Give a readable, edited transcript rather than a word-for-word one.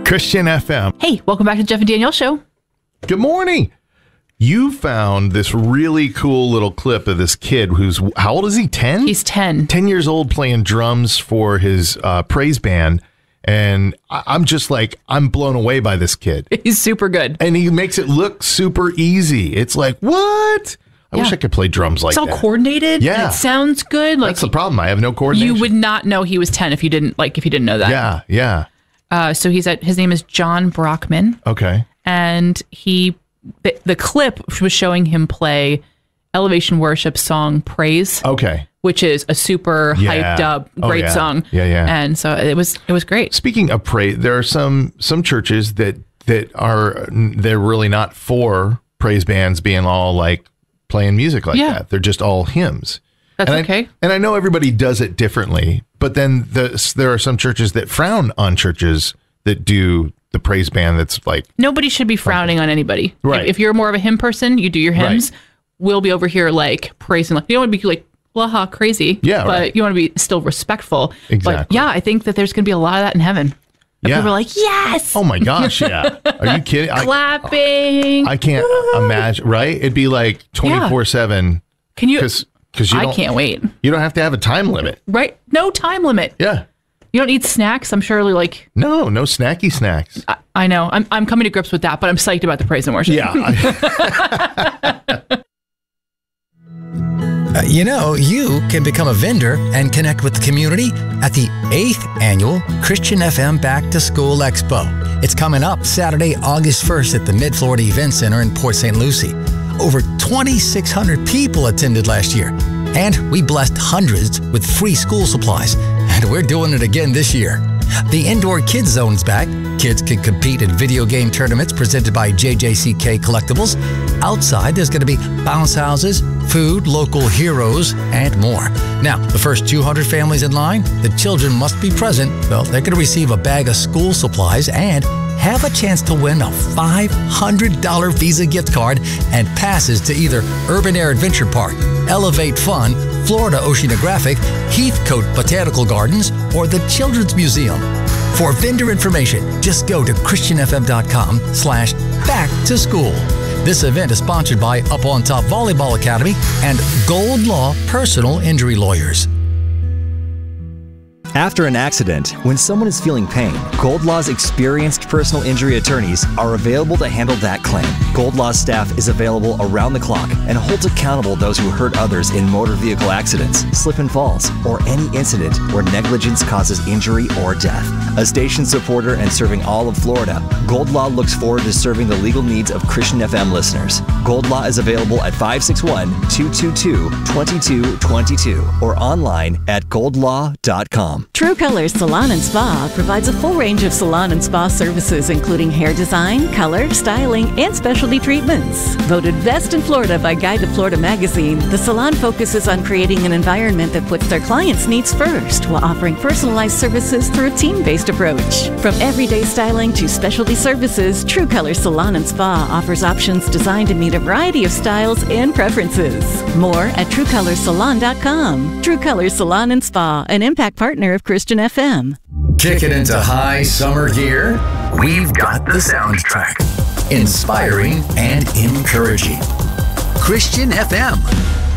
Christian FM. Hey, welcome back to Jeff and Danielle Show. Good morning. You found this really cool little clip of this kid who's, how old is he? 10? He's 10. 10 years old, playing drums for his praise band. And I'm just like, I'm blown away by this kid. He's super good. And he makes it look super easy. It's like, what? I wish I could play drums like that. It's all coordinated. Yeah. It sounds good. That's the problem. I have no coordination. You would not know he was 10 if you didn't know that. Yeah, yeah. So his name is John Brockman. Okay. And the clip was showing him play Elevation Worship song Praise. Okay. Which is a super hyped up, great song. Yeah. And so it was great. Speaking of praise, there are some churches that they're really not for praise bands being all like playing music like that. They're just all hymns. That's okay. And I know everybody does it differently, but then there are some churches that frown on churches that do the praise band. That's like, nobody should be frowning on anybody. Right. If you're more of a hymn person, you do your hymns. Right. We'll be over here like praising. Like, you don't want to be like, waha, crazy. Yeah. But you want to be still respectful. Exactly. But yeah, I think that there's going to be a lot of that in heaven. And people are like, yes. Oh my gosh. Yeah. Are you kidding? Clapping. I can't imagine. Right. It'd be like 24/7. Can you? Because I can't wait. You don't have to have a time limit. Right. No time limit. Yeah. You don't eat snacks. I'm surely like. No snacky snacks. I know. I'm coming to grips with that, but I'm psyched about the praise and worship. Yeah. You can become a vendor and connect with the community at the 8th Annual Christian FM Back to School Expo. It's coming up Saturday, August 1st at the Mid-Florida Event Center in Port St. Lucie. Over 2,600 people attended last year, and we blessed hundreds with free school supplies, and we're doing it again this year. The Indoor Kids Zone's back. Kids can compete in video game tournaments presented by JJCK Collectibles. Outside, there's going to be bounce houses, food, local heroes, and more. Now, the first 200 families in line, the children must be present. Well, they're going to receive a bag of school supplies and have a chance to win a $500 Visa gift card and passes to either Urban Air Adventure Park, Elevate Fun, Florida Oceanographic, Heathcote Botanical Gardens, or the Children's Museum. For vendor information, just go to christianfm.com/back-to-school. This event is sponsored by Up on Top Volleyball Academy and Gold Law Personal Injury Lawyers. After an accident, when someone is feeling pain, Gold Law's experienced personal injury attorneys are available to handle that claim. Gold Law's staff is available around the clock and holds accountable those who hurt others in motor vehicle accidents, slip and falls, or any incident where negligence causes injury or death. A station supporter and serving all of Florida, Gold Law looks forward to serving the legal needs of Christian FM listeners. Gold Law is available at 561-222-2222 or online at goldlaw.com. True Colors Salon and Spa provides a full range of salon and spa services, including hair design, color, styling, and specialty treatments. Voted best in Florida by Guide to Florida magazine, the salon focuses on creating an environment that puts their clients' needs first while offering personalized services through a team-based approach. From everyday styling to specialty services, True Colors Salon and Spa offers options designed to meet a variety of styles and preferences. More at TrueColorsSalon.com. True Colors Salon and Spa, an impact partner of Christian FM. Kicking into high summer gear? We've got the soundtrack. Inspiring and encouraging. Christian FM.